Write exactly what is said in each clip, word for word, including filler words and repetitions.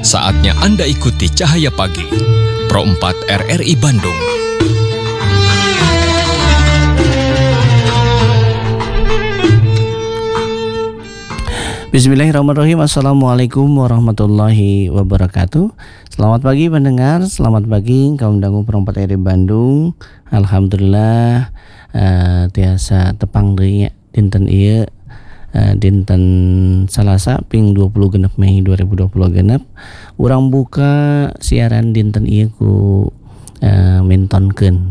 Saatnya Anda ikuti Cahaya Pagi, Pro empat R R I Bandung. Bismillahirrahmanirrahim. Assalamualaikum warahmatullahi wabarakatuh. Selamat pagi pendengar, selamat pagi kaum dangu Pro empat R R I Bandung. Alhamdulillah uh, tiasa tepang deui dinten ieu uh, dinten Salasa ping dua puluh genep Mei dua ribu dua puluh genep. Urang buka siaran dinten ieu ku uh, mintonkeun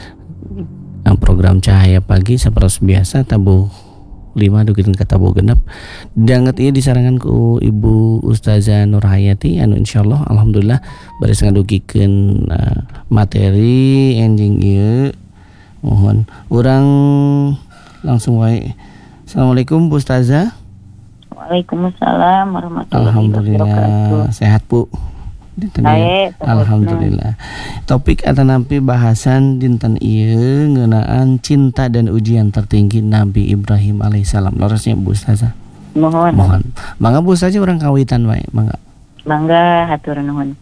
uh, program Cahaya Pagi sapertos biasa tabuh lima dugitin kata bu genep danget ieu disarangan ku Ibu Ustazah Nurhayati anu insyaallah alhamdulillah baris ngadugikeun uh, materi enjing ieu mohon urang langsung wae. Assalamualaikum Bu Ustazah. Waalaikumsalam warahmatullahi alhamdulillah wabarakatuh. Sehat Bu? Baik, alhamdulillah. Topik atau nampi bahasan dinten ieu ngeunaan cinta dan ujian tertinggi Nabi Ibrahim alaihissalam. Lorosnya Bu Ustazah. Mohon. Mohon. Mangga Bu Ustazah urang kawitan wae, mangga. Mangga hatur nuhun.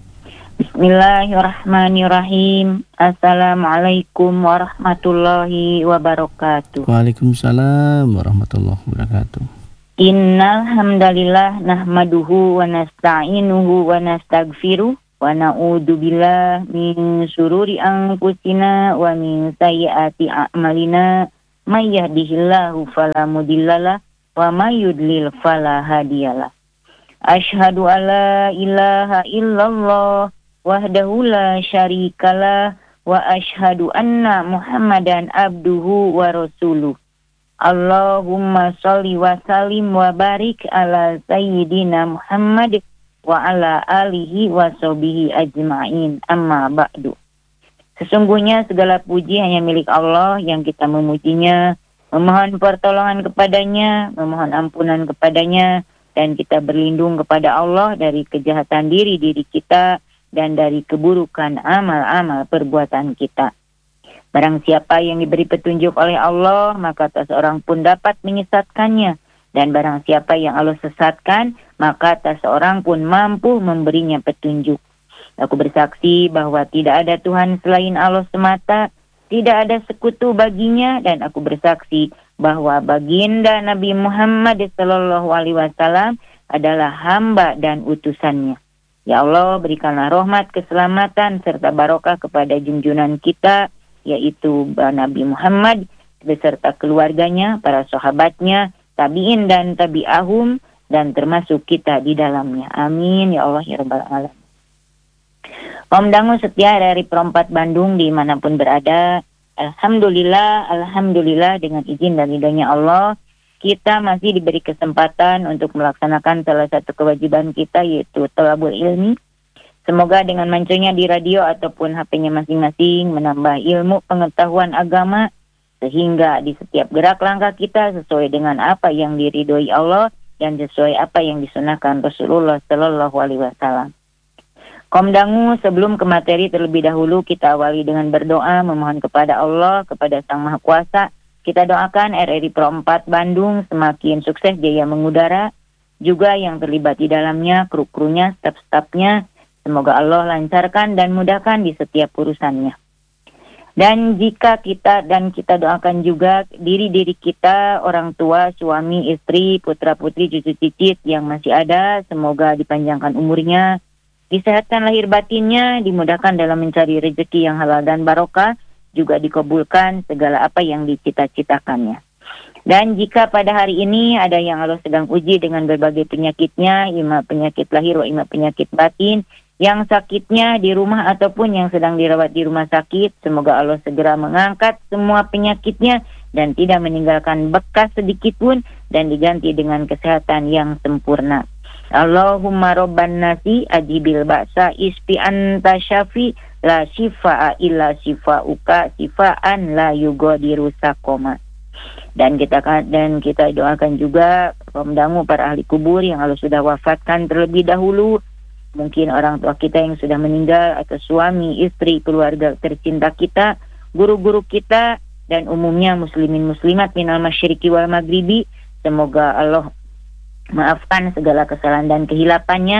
Bismillahirrahmanirrahim. Assalamualaikum warahmatullahi wabarakatuh. Waalaikumsalam warahmatullahi wabarakatuh. Innal hamdalillah nahmaduhu wa nasta'inuhu wa nastaghfiruh wa na'udzu billahi min syururi anfusina wa min sayyiati a'malina may yahdihillahu fala mudhillalah wa may yudlil fala hadiyalah. Asyhadu alla ilaha illallah wahdahu la syarikalah wa asyhadu anna Muhammadan abduhu wa rasuluh. Allahumma sholli wa sallim wa barik ala sayyidina Muhammad wa ala alihi wa sahbihi ajma'in, amma ba'du. Sesungguhnya segala puji hanya milik Allah yang kita memujinya, memohon pertolongan kepadanya, memohon ampunan kepadanya, dan kita berlindung kepada Allah dari kejahatan diri-diri kita dan dari keburukan amal-amal perbuatan kita. Barang siapa yang diberi petunjuk oleh Allah, maka tak seorang pun dapat menyesatkannya. Dan barang siapa yang Allah sesatkan, maka tak seorang pun mampu memberinya petunjuk. Aku bersaksi bahwa tidak ada Tuhan selain Allah semata, tidak ada sekutu baginya, dan aku bersaksi bahwa baginda Nabi Muhammad sallallahu alaihi wasallam adalah hamba dan utusannya. Ya Allah, berikanlah rahmat, keselamatan, serta barokah kepada junjungan kita, yaitu Nabi Muhammad beserta keluarganya, para sahabatnya, tabi'in dan tabi'ahum, dan termasuk kita di dalamnya. Amin ya Allah ya Rabbal Alamin. Om Dangu setia dari Pro empat Bandung dimanapun berada, Alhamdulillah, Alhamdulillah dengan izin dan ridhonya Allah, kita masih diberi kesempatan untuk melaksanakan salah satu kewajiban kita, yaitu thalabul ilmi. Semoga dengan mancarnya di radio ataupun H P-nya masing-masing menambah ilmu pengetahuan agama, sehingga di setiap gerak langkah kita sesuai dengan apa yang diridhoi Allah dan sesuai apa yang disunahkan Rasulullah Sallallahu Alaihi Wasallam. Komdangu, sebelum ke materi terlebih dahulu kita awali dengan berdoa memohon kepada Allah, kepada Sang Maha Kuasa. Kita doakan R R I Pro empat Bandung semakin sukses jaya mengudara, juga yang terlibat di dalamnya, kru-krunya, staf-stafnya. Semoga Allah lancarkan dan mudahkan di setiap urusannya. Dan jika kita dan kita doakan juga diri-diri kita, orang tua, suami, istri, putra-putri, cucu cicit yang masih ada, semoga dipanjangkan umurnya, disehatkan lahir batinnya, dimudahkan dalam mencari rezeki yang halal dan barokah, juga dikabulkan segala apa yang dicita-citakannya. Dan jika pada hari ini ada yang Allah sedang uji dengan berbagai penyakitnya, ima penyakit lahir wa ima penyakit batin, yang sakitnya di rumah ataupun yang sedang dirawat di rumah sakit, semoga Allah segera mengangkat semua penyakitnya dan tidak meninggalkan bekas sedikit pun dan diganti dengan kesehatan yang sempurna. Allahumma robban nasi ajibil ba'sa isfi anta syafi la shifa'a illa shifa'uka shifa'an la yugadiru saqama. Dan kita dan kita doakan juga Komdangu para ahli kubur yang Allah sudah wafatkan terlebih dahulu, mungkin orang tua kita yang sudah meninggal, atau suami, istri, keluarga tercinta kita, guru-guru kita, dan umumnya muslimin muslimat minal masyriqi wal maghribi. Semoga Allah maafkan segala kesalahan dan kehilapannya,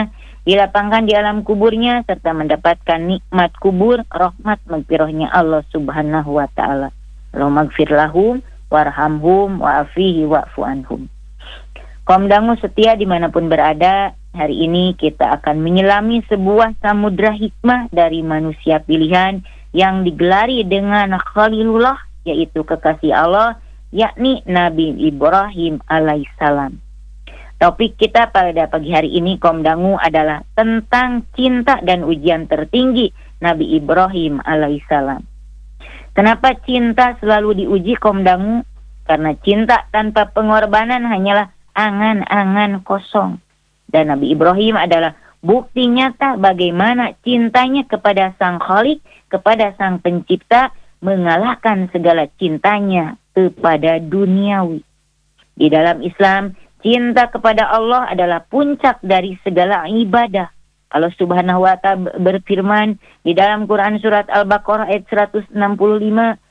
dilapangkan di alam kuburnya, serta mendapatkan nikmat kubur, rahmat magfirahnya Allah subhanahu wa ta'ala. Allahumma gfir lahum, warhamhum, wa'afihi wa'fu anhum. Kaum dangu setia dimanapun berada, hari ini kita akan menyelami sebuah samudra hikmah dari manusia pilihan yang digelari dengan Khalilullah, yaitu kekasih Allah, yakni Nabi Ibrahim alaihissalam. Topik kita pada pagi hari ini, kaum dangu, adalah tentang cinta dan ujian tertinggi Nabi Ibrahim alaihissalam. Kenapa cinta selalu diuji, kaum dangu? Karena cinta tanpa pengorbanan hanyalah angan-angan kosong. Dan Nabi Ibrahim adalah bukti nyata bagaimana cintanya kepada Sang Khalik, kepada Sang Pencipta, mengalahkan segala cintanya kepada duniawi. Di dalam Islam, cinta kepada Allah adalah puncak dari segala ibadah. Allah Subhanahu wa ta'ala berfirman di dalam Quran surat Al-Baqarah ayat seratus enam puluh lima,